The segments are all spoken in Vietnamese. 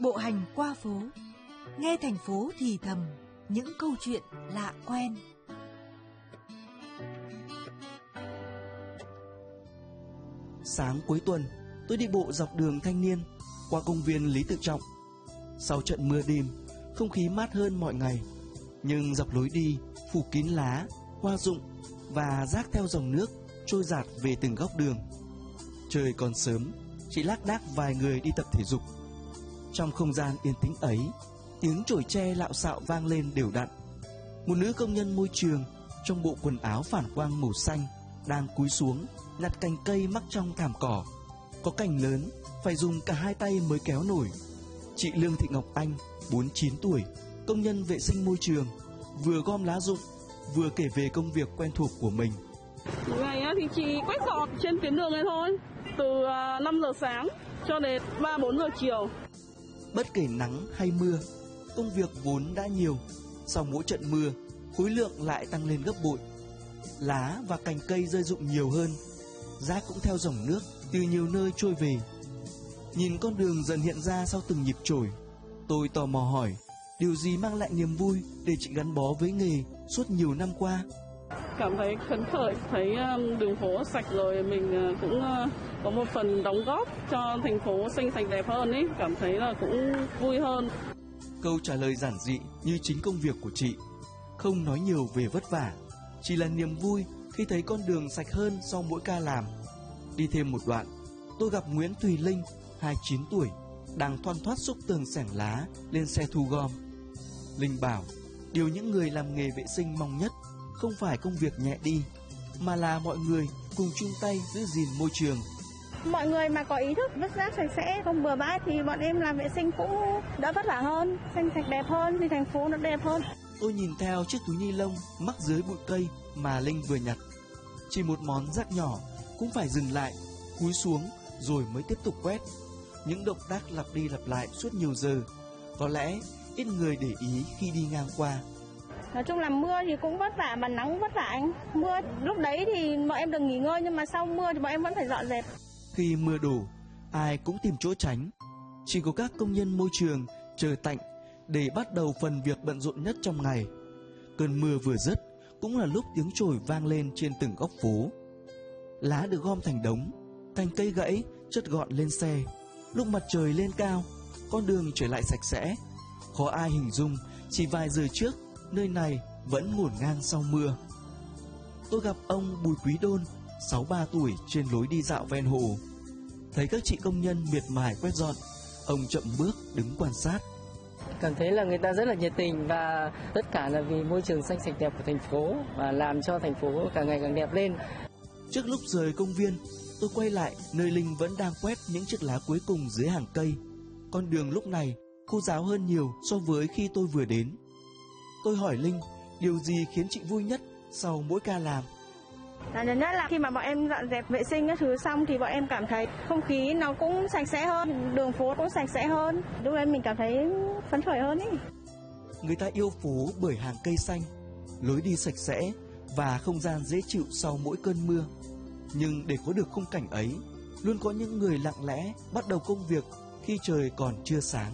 Bộ hành qua phố, nghe thành phố thì thầm những câu chuyện lạ quen. Sáng cuối tuần, tôi đi bộ dọc đường Thanh Niên qua công viên Lý Tự Trọng. Sau trận mưa đêm, không khí mát hơn mọi ngày, nhưng dọc lối đi phủ kín lá, hoa rụng và rác theo dòng nước trôi dạt về từng góc đường. Trời còn sớm, chỉ lác đác vài người đi tập thể dục. Trong không gian yên tĩnh ấy, tiếng chổi tre lạo xạo vang lên đều đặn. Một nữ công nhân môi trường trong bộ quần áo phản quang màu xanh đang cúi xuống nhặt cành cây mắc trong thảm cỏ. Có cành lớn phải dùng cả hai tay mới kéo nổi. Chị Lương Thị Ngọc Anh, 49 tuổi, công nhân vệ sinh môi trường, vừa gom lá rụng vừa kể về công việc quen thuộc của mình. Ngày thì chị quét dọn trên tuyến đường này thôi, từ 5 giờ sáng cho đến 3-4 giờ chiều. Bất kể nắng hay mưa, công việc vốn đã nhiều, sau mỗi trận mưa, khối lượng lại tăng lên gấp bội. Lá và cành cây rơi rụng nhiều hơn, rác cũng theo dòng nước từ nhiều nơi trôi về. Nhìn con đường dần hiện ra sau từng nhịp chổi, tôi tò mò hỏi, điều gì mang lại niềm vui để chị gắn bó với nghề suốt nhiều năm qua? Cảm thấy phấn khởi, thấy đường phố sạch rồi mình cũng có một phần đóng góp cho thành phố xanh sạch đẹp hơn ấy, cảm thấy là cũng vui hơn. Câu trả lời giản dị như chính công việc của chị, không nói nhiều về vất vả, chỉ là niềm vui khi thấy con đường sạch hơn sau mỗi ca làm. Đi thêm một đoạn, tôi gặp Nguyễn Thùy Linh, 29 tuổi, đang thoăn thoắt xúc tường xẻng lá lên xe thu gom. Linh bảo, điều những người làm nghề vệ sinh mong nhất không phải công việc nhẹ đi, mà là mọi người cùng chung tay giữ gìn môi trường. Mọi người mà có ý thức vứt rác sạch sẽ, không bừa bãi thì bọn em làm vệ sinh cũng đỡ vất vả hơn, xanh sạch đẹp hơn thì thành phố nó đẹp hơn. Tôi nhìn theo chiếc túi ni lông mắc dưới bụi cây mà Linh vừa nhặt. Chỉ một món rác nhỏ cũng phải dừng lại, cúi xuống rồi mới tiếp tục quét. Những động tác lặp đi lặp lại suốt nhiều giờ, có lẽ ít người để ý khi đi ngang qua. Nói chung là mưa thì cũng vất vả mà nắng cũng vất vả anh. Mưa lúc đấy thì bọn em được nghỉ ngơi, nhưng mà sau mưa thì bọn em vẫn phải dọn dẹp. Khi mưa đổ, ai cũng tìm chỗ tránh. Chỉ có các công nhân môi trường chờ tạnh để bắt đầu phần việc bận rộn nhất trong ngày. Cơn mưa vừa dứt cũng là lúc tiếng chổi vang lên trên từng góc phố. Lá được gom thành đống, cành cây gãy chất gọn lên xe. Lúc mặt trời lên cao, con đường trở lại sạch sẽ. Khó ai hình dung chỉ vài giờ trước nơi này vẫn ngổn ngang sau mưa. Tôi gặp ông Bùi Quý Đôn, 63 tuổi, trên lối đi dạo ven hồ. Thấy các chị công nhân miệt mài quét dọn, ông chậm bước đứng quan sát. Cảm thấy là người ta rất là nhiệt tình và tất cả là vì môi trường xanh sạch đẹp của thành phố và làm cho thành phố càng ngày càng đẹp lên. Trước lúc rời công viên, tôi quay lại nơi Linh vẫn đang quét những chiếc lá cuối cùng dưới hàng cây. Con đường lúc này khô ráo hơn nhiều so với khi tôi vừa đến. Tôi hỏi Linh, điều gì khiến chị vui nhất sau mỗi ca làm? Nhất là khi mà bọn em dọn dẹp vệ sinh các thứ xong thì bọn em cảm thấy không khí nó cũng sạch sẽ hơn, đường phố cũng sạch sẽ hơn. Lúc đấy mình cảm thấy phấn khởi hơn ý. Người ta yêu phố bởi hàng cây xanh, lối đi sạch sẽ và không gian dễ chịu sau mỗi cơn mưa. Nhưng để có được khung cảnh ấy, luôn có những người lặng lẽ bắt đầu công việc khi trời còn chưa sáng.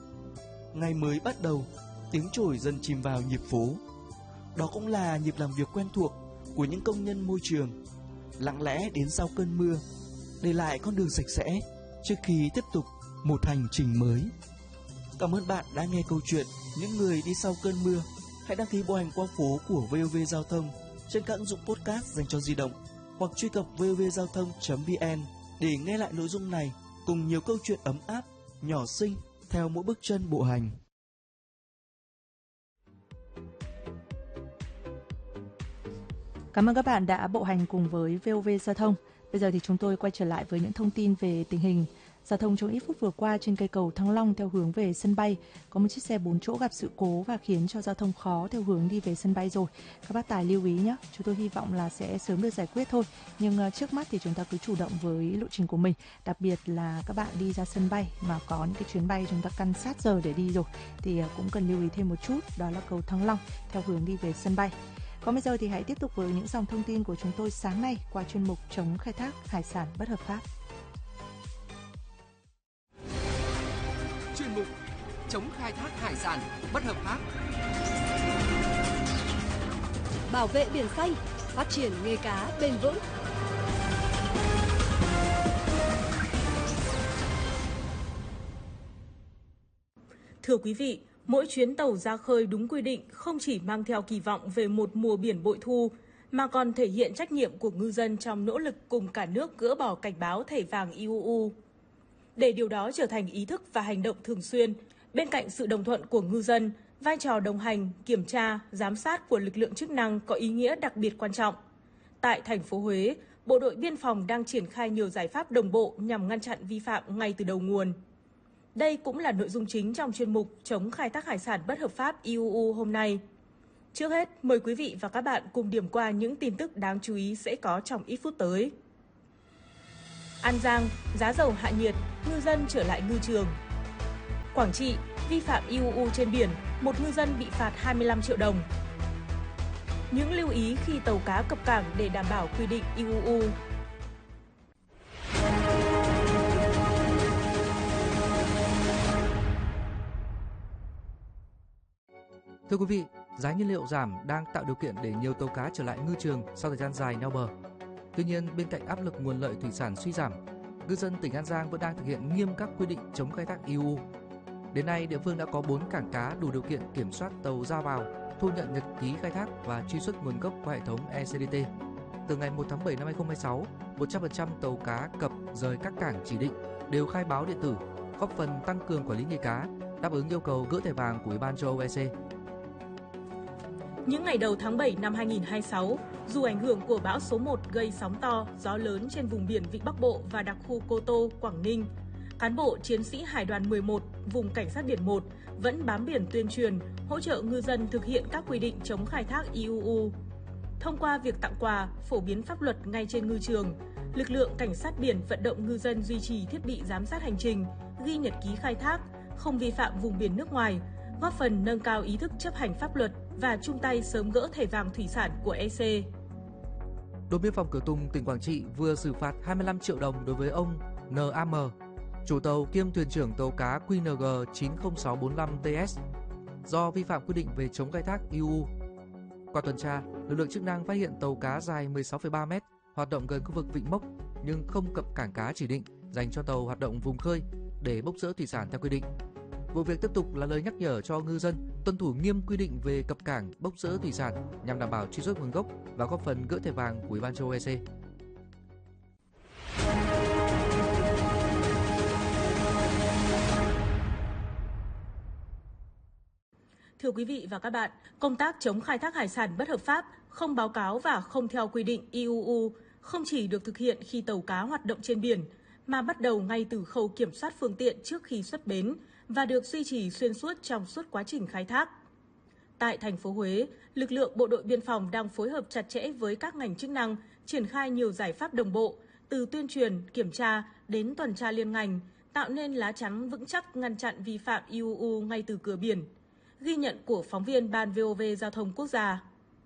Ngày mới bắt đầu, tiếng chổi dần chìm vào nhịp phố. Đó cũng là nhịp làm việc quen thuộc của những công nhân môi trường, lặng lẽ đến sau cơn mưa, để lại con đường sạch sẽ trước khi tiếp tục một hành trình mới. Cảm ơn bạn đã nghe câu chuyện Những người đi sau cơn mưa. Hãy đăng ký bộ hành qua phố của VOV Giao thông trên các ứng dụng podcast dành cho di động, hoặc truy cập vovgiao thông.vn để nghe lại nội dung này cùng nhiều câu chuyện ấm áp, nhỏ xinh theo mỗi bước chân bộ hành. Cảm ơn các bạn đã bộ hành cùng với VOV Giao thông. Bây giờ thì chúng tôi quay trở lại với những thông tin về tình hình giao thông trong ít phút vừa qua trên cây cầu Thăng Long theo hướng về sân bay. Có một chiếc xe 4 chỗ gặp sự cố và khiến cho giao thông khó theo hướng đi về sân bay rồi. Các bác tài lưu ý nhé, chúng tôi hy vọng là sẽ sớm được giải quyết thôi. Nhưng trước mắt thì chúng ta cứ chủ động với lộ trình của mình. Đặc biệt là các bạn đi ra sân bay mà có những cái chuyến bay chúng ta căn sát giờ để đi rồi thì cũng cần lưu ý thêm một chút, đó là cầu Thăng Long theo hướng đi về sân bay. Còn bây giờ thì hãy tiếp tục với những dòng thông tin của chúng tôi sáng nay qua chuyên mục chống khai thác hải sản bất hợp pháp. Chuyên mục chống khai thác hải sản bất hợp pháp. Bảo vệ biển xanh, phát triển nghề cá bền vững. Thưa quý vị, mỗi chuyến tàu ra khơi đúng quy định không chỉ mang theo kỳ vọng về một mùa biển bội thu, mà còn thể hiện trách nhiệm của ngư dân trong nỗ lực cùng cả nước gỡ bỏ cảnh báo thẻ vàng IUU. Để điều đó trở thành ý thức và hành động thường xuyên, bên cạnh sự đồng thuận của ngư dân, vai trò đồng hành, kiểm tra, giám sát của lực lượng chức năng có ý nghĩa đặc biệt quan trọng. Tại thành phố Huế, Bộ đội Biên phòng đang triển khai nhiều giải pháp đồng bộ nhằm ngăn chặn vi phạm ngay từ đầu nguồn. Đây cũng là nội dung chính trong chuyên mục chống khai thác hải sản bất hợp pháp IUU hôm nay. Trước hết, mời quý vị và các bạn cùng điểm qua những tin tức đáng chú ý sẽ có trong ít phút tới. An Giang, giá dầu hạ nhiệt, ngư dân trở lại ngư trường. Quảng Trị, vi phạm IUU trên biển, một ngư dân bị phạt 25 triệu đồng. Những lưu ý khi tàu cá cập cảng để đảm bảo quy định IUU. Thưa quý vị, giá nhiên liệu giảm đang tạo điều kiện để nhiều tàu cá trở lại ngư trường sau thời gian dài neo bờ. Tuy nhiên, bên cạnh áp lực nguồn lợi thủy sản suy giảm, ngư dân tỉnh An Giang vẫn đang thực hiện nghiêm các quy định chống khai thác IUU. Đến nay, địa phương đã có 4 cảng cá đủ điều kiện kiểm soát tàu ra vào, thu nhận nhật ký khai thác và truy xuất nguồn gốc qua hệ thống ECDT. Từ ngày 1 tháng 7 năm 2026, 100% tàu cá cập rời các cảng chỉ định đều khai báo điện tử, góp phần tăng cường quản lý nghề cá, đáp ứng yêu cầu gỡ thẻ vàng của Ủy ban châu Âu EC. Những ngày đầu tháng 7 năm 2026, dù ảnh hưởng của bão số 1 gây sóng to, gió lớn trên vùng biển Vịnh Bắc Bộ và đặc khu Cô Tô, Quảng Ninh, cán bộ chiến sĩ Hải đoàn 11, vùng Cảnh sát biển 1 vẫn bám biển tuyên truyền, hỗ trợ ngư dân thực hiện các quy định chống khai thác IUU. Thông qua việc tặng quà, phổ biến pháp luật ngay trên ngư trường, lực lượng cảnh sát biển vận động ngư dân duy trì thiết bị giám sát hành trình, ghi nhật ký khai thác, không vi phạm vùng biển nước ngoài, góp phần nâng cao ý thức chấp hành pháp luật và chung tay sớm gỡ thẻ vàng thủy sản của EC. Đồn biên phòng Cửa Tùng, tỉnh Quảng Trị vừa xử phạt 25 triệu đồng đối với ông NAM, chủ tàu kiêm thuyền trưởng tàu cá QNG 90645TS do vi phạm quy định về chống khai thác IUU. Qua tuần tra, lực lượng chức năng phát hiện tàu cá dài 16,3 m hoạt động gần khu vực Vịnh Mốc nhưng không cập cảng cá chỉ định dành cho tàu hoạt động vùng khơi để bốc rỡ thủy sản theo quy định. Vụ việc tiếp tục là lời nhắc nhở cho ngư dân tuân thủ nghiêm quy định về cập cảng, bốc rỡ thủy sản nhằm đảm bảo truy xuất nguồn gốc và góp phần gỡ thẻ vàng của Ủy ban châu Âu EC. Thưa quý vị và các bạn, công tác chống khai thác hải sản bất hợp pháp, không báo cáo và không theo quy định IUU không chỉ được thực hiện khi tàu cá hoạt động trên biển, mà bắt đầu ngay từ khâu kiểm soát phương tiện trước khi xuất bến và được duy trì xuyên suốt trong suốt quá trình khai thác. Tại thành phố Huế, lực lượng Bộ đội Biên phòng đang phối hợp chặt chẽ với các ngành chức năng, triển khai nhiều giải pháp đồng bộ, từ tuyên truyền, kiểm tra đến tuần tra liên ngành, tạo nên lá chắn vững chắc ngăn chặn vi phạm IUU ngay từ cửa biển. Ghi nhận của phóng viên Ban VOV Giao thông Quốc gia.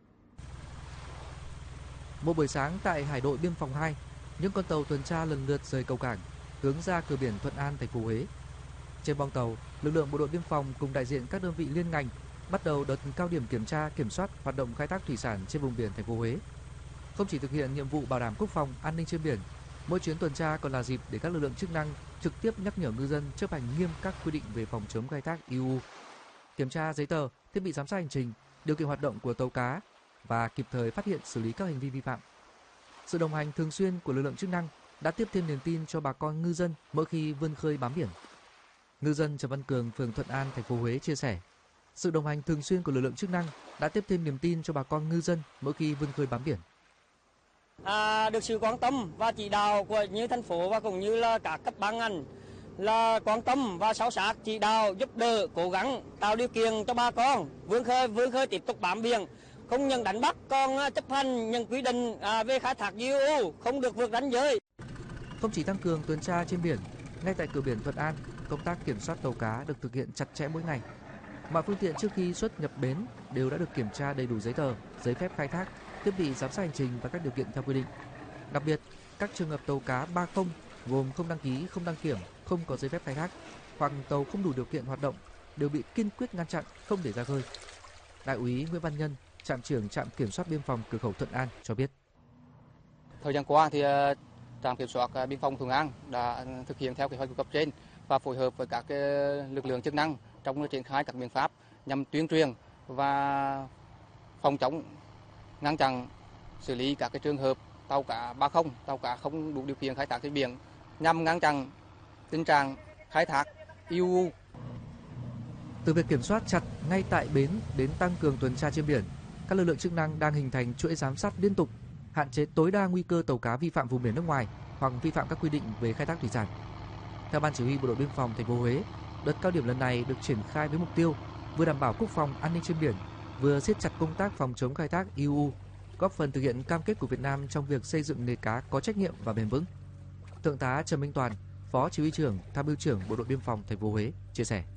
Một buổi sáng tại Hải đội Biên phòng 2, những con tàu tuần tra lần lượt rời cầu cảng, hướng ra cửa biển Thuận An, thành phố Huế. Trên bong tàu, lực lượng Bộ đội Biên phòng cùng đại diện các đơn vị liên ngành bắt đầu đợt cao điểm kiểm tra, kiểm soát hoạt động khai thác thủy sản trên vùng biển thành phố Huế. Không chỉ thực hiện nhiệm vụ bảo đảm quốc phòng, an ninh trên biển, mỗi chuyến tuần tra còn là dịp để các lực lượng chức năng trực tiếp nhắc nhở ngư dân chấp hành nghiêm các quy định về phòng chống khai thác IUU, kiểm tra giấy tờ, thiết bị giám sát hành trình, điều kiện hoạt động của tàu cá và kịp thời phát hiện xử lý các hành vi vi phạm. Sự đồng hành thường xuyên của lực lượng chức năng đã tiếp thêm niềm tin cho bà con ngư dân mỗi khi vươn khơi bám biển. Ngư dân Trần Văn Cường, phường Thuận An, thành phố Huế chia sẻ, sự đồng hành thường xuyên của lực lượng chức năng đã tiếp thêm niềm tin cho bà con ngư dân mỗi khi vươn khơi bám biển. Được sự quan tâm và chỉ đạo của như thành phố và cũng như là các cấp ban ngành là quan tâm và sâu sát chỉ đạo giúp đỡ, cố gắng tạo điều kiện cho bà con vươn khơi tiếp tục bám biển, không nhận đánh bắt, còn chấp hành những quy định về khai thác IUU, không được vượt ranh giới. Không chỉ tăng cường tuần tra trên biển, ngay tại cửa biển Thuận An, công tác kiểm soát tàu cá được thực hiện chặt chẽ mỗi ngày. Mọi phương tiện trước khi xuất nhập bến đều đã được kiểm tra đầy đủ giấy tờ, giấy phép khai thác, thiết bị giám sát hành trình và các điều kiện theo quy định. Đặc biệt, các trường hợp tàu cá 30 gồm không đăng ký, không đăng kiểm, không có giấy phép khai thác hoặc tàu không đủ điều kiện hoạt động đều bị kiên quyết ngăn chặn không để ra khơi. Đại úy Nguyễn Văn Nhân, trạm trưởng trạm kiểm soát biên phòng cửa khẩu Thuận An cho biết. Thời gian qua thì trạm kiểm soát biên phòng Thuận An đã thực hiện theo kế hoạch của cấp trên và phối hợp với các lực lượng chức năng trong triển khai các biện pháp nhằm tuyên truyền và phòng chống, ngăn chặn, xử lý các trường hợp tàu cá 30, tàu cá không đủ điều kiện khai thác trên biển, nhằm ngăn chặn tình trạng khai thác IUU. Từ việc kiểm soát chặt ngay tại bến đến tăng cường tuần tra trên biển, các lực lượng chức năng đang hình thành chuỗi giám sát liên tục, hạn chế tối đa nguy cơ tàu cá vi phạm vùng biển nước ngoài hoặc vi phạm các quy định về khai thác thủy sản. Theo Ban Chỉ huy Bộ đội Biên phòng thành phố Huế, đợt cao điểm lần này được triển khai với mục tiêu vừa đảm bảo quốc phòng an ninh trên biển, vừa siết chặt công tác phòng chống khai thác IUU, góp phần thực hiện cam kết của Việt Nam trong việc xây dựng nghề cá có trách nhiệm và bền vững. Thượng tá Trần Minh Toàn, Phó Chỉ huy trưởng, Tham mưu trưởng Bộ đội Biên phòng thành phố Huế chia sẻ.